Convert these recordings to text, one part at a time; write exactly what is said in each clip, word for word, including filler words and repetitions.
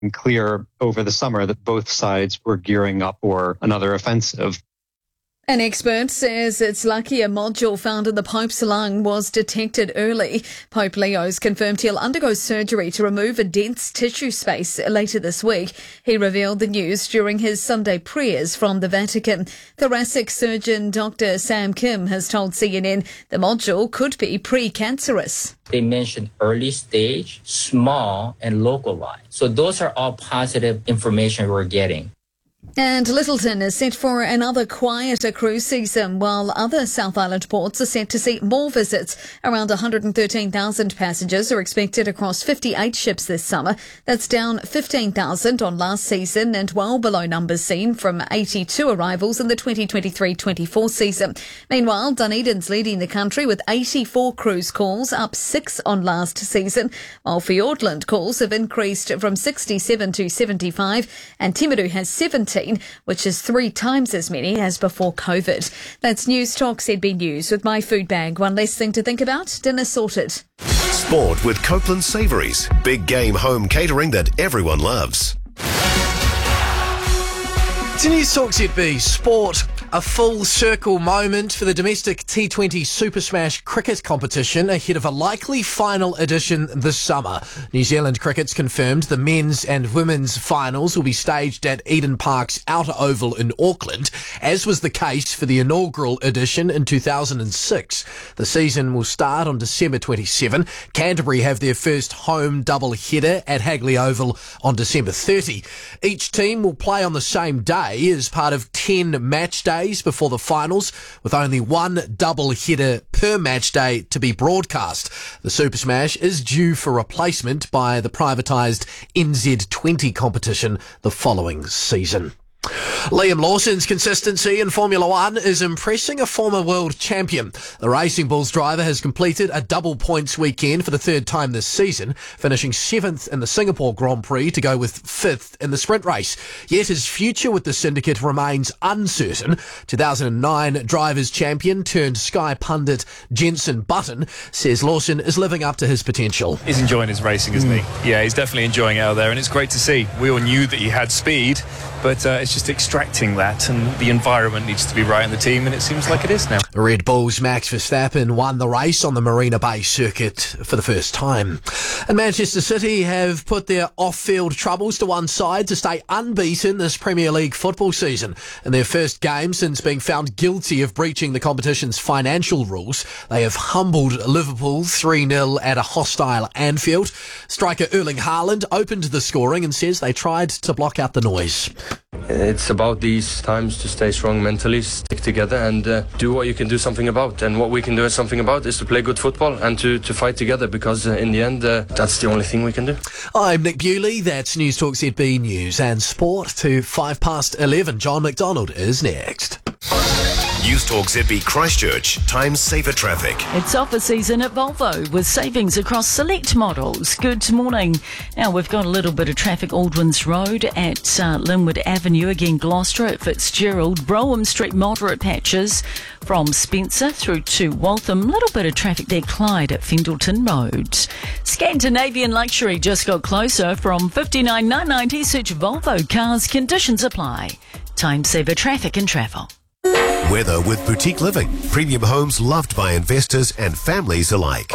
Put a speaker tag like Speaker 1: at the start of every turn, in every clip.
Speaker 1: clear over the summer that both sides were gearing up for another offensive.
Speaker 2: An expert says it's lucky a module found in the Pope's lung was detected early. Pope Leo's confirmed he'll undergo surgery to remove a dense tissue space later this week. He revealed the news during his Sunday prayers from the Vatican. Thoracic surgeon Doctor Sam Kim has told C N N the module could be precancerous.
Speaker 3: They mentioned early stage, small, and localized. So those are all positive information we're getting.
Speaker 2: And Littleton is set for another quieter cruise season, while other South Island ports are set to see more visits. Around one hundred thirteen thousand passengers are expected across fifty-eight ships this summer. That's down fifteen thousand on last season and well below numbers seen from eighty-two arrivals in the twenty twenty-three twenty-four season. Meanwhile, Dunedin's leading the country with eighty-four cruise calls, up six on last season, while Fiordland calls have increased from sixty-seven to seventy-five, and Timaru has seventeen, which is three times as many as before COVID. That's News Talk Z B News with my food bag. One less thing to think about. Dinner sorted.
Speaker 4: Sport with Copeland Savouries. Big game home catering that everyone loves.
Speaker 5: To News Talk Z B Sport, a full circle moment for the domestic T twenty Super Smash cricket competition ahead of a likely final edition this summer. New Zealand Cricket's confirmed the men's and women's finals will be staged at Eden Park's Outer Oval in Auckland, as was the case for the inaugural edition in two thousand six. The season will start on December twenty-seventh. Canterbury have their first home double header at Hagley Oval on December thirtieth. Each team will play on the same day as part of ten match days before the finals, with only one double header per match day to be broadcast. The Super Smash is due for replacement by the privatised N Z twenty competition the following season. Liam Lawson's consistency in Formula One is impressing a former world champion. The Racing Bulls driver has completed a double points weekend for the third time this season, finishing seventh in the Singapore Grand Prix to go with fifth in the sprint race. Yet his future with the syndicate remains uncertain. two thousand nine drivers champion turned Sky pundit Jenson Button says Lawson is living up to his potential.
Speaker 6: He's enjoying his racing, isn't he? Yeah, he's definitely enjoying it out there, and it's great to see. We all knew that he had speed, but uh, it's just extracting that, and the environment needs to be right in the team, and it seems like it is now.
Speaker 5: Red Bull's Max Verstappen won the race on the Marina Bay circuit for the first time. And Manchester City have put their off-field troubles to one side to stay unbeaten this Premier League football season. In their first game since being found guilty of breaching the competition's financial rules, they have humbled Liverpool three nil at a hostile Anfield. Striker Erling Haaland opened the scoring and says they tried to block out the noise.
Speaker 7: It's about these times to stay strong mentally, stick together and uh, do what you can do something about. And what we can do something about is to play good football and to, to fight together, because uh, in the end, uh, that's the only thing we can do.
Speaker 5: I'm Nick Bewley. That's News Talk Z B News and Sport to five past eleven. John McDonald is next.
Speaker 4: News Talk Z B Christchurch. Time saver traffic.
Speaker 8: It's offer season at Volvo with savings across select models. Good morning. Now we've got a little bit of traffic Aldwins Road at uh, Linwood Avenue, again Gloucester at Fitzgerald, Brougham Street moderate patches from Spencer through to Waltham. Little bit of traffic there, Clyde at Fendleton Road. Scandinavian Luxury just got closer from fifty-nine nine ninety. Search Volvo cars. Conditions apply. Time saver traffic and travel.
Speaker 4: Weather with Boutique Living. Premium homes loved by investors and families alike.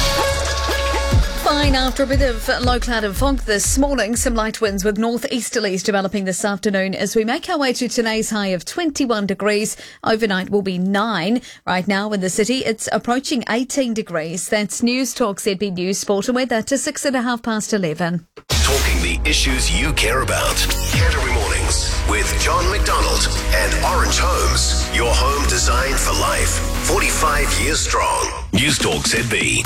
Speaker 2: Fine after a bit of low cloud and fog this morning. Some light winds with northeasterlies developing this afternoon as we make our way to today's high of twenty-one degrees. Overnight will be nine. Right now in the city, it's approaching eighteen degrees. That's News Talk Z B News Sport and Weather to six and a half past eleven.
Speaker 4: Talking the issues you care about. Canterbury Mornings with John McDonald and Orange Homes. Your home designed for life. forty-five years strong. News Talk Z B.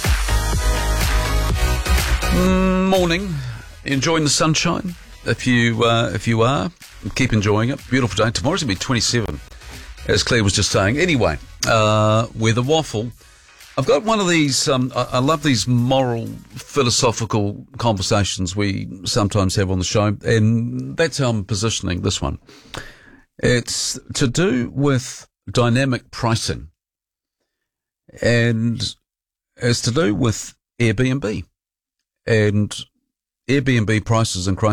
Speaker 9: Mm, morning. Enjoying the sunshine? If you uh, if you are, keep enjoying it. Beautiful day. Tomorrow's going to be twenty-seven, as Claire was just saying. Anyway, uh, we're the waffle. I've got one of these, um, I, I love these moral, philosophical conversations we sometimes have on the show, and that's how I'm positioning this one. It's to do with dynamic pricing, and it's to do with Airbnb. And Airbnb prices in Christchurch